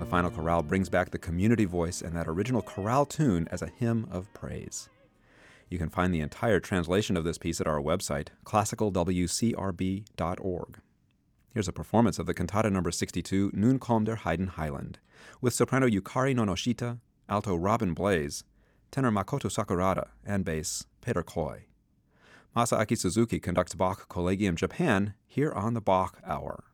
The final chorale brings back the community voice and that original chorale tune as a hymn of praise. You can find the entire translation of this piece at our website, classicalwcrb.org. Here's a performance of the cantata number 62, Nun kommt der Heiden Heiland, with soprano Yukari Nonoshita, alto Robin Blaze, tenor Makoto Sakurada, and bass Peter Koi. Masaaki Suzuki conducts Bach Collegium Japan here on the Bach Hour.